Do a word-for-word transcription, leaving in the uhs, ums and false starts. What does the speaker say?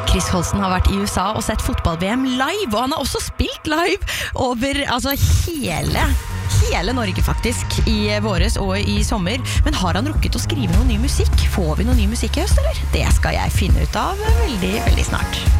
Chris Holsten har vært i U S A og sett fotball-V M live, og han har også spilt live over altså, hele, hele Norge faktisk, i våres og i sommer. Men har han rukket å skrive noe ny musikk? Får vi noe ny musikk i høst, eller? Det skal jeg finne ut av veldig, veldig snart.